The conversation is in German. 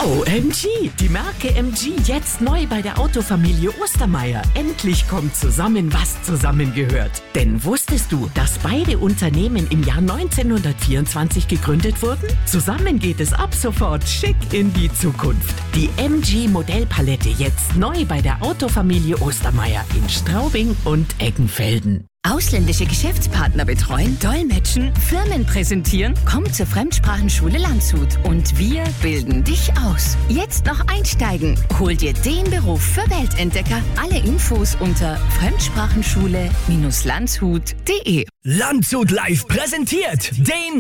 OMG, die Marke MG jetzt neu bei der Autofamilie Ostermeier. Endlich kommt zusammen, was zusammengehört. Denn wusstest du, dass beide Unternehmen im Jahr 1924 gegründet wurden? Zusammen geht es ab sofort schick in die Zukunft. Die MG Modellpalette jetzt neu bei der Autofamilie Ostermeier in Straubing und Eggenfelden. Ausländische Geschäftspartner betreuen, dolmetschen, Firmen präsentieren? Komm zur Fremdsprachenschule Landshut und wir bilden dich aus. Jetzt noch einsteigen. Hol dir den Beruf für Weltentdecker. Alle Infos unter fremdsprachenschule-landshut.de. Landshut Live präsentiert den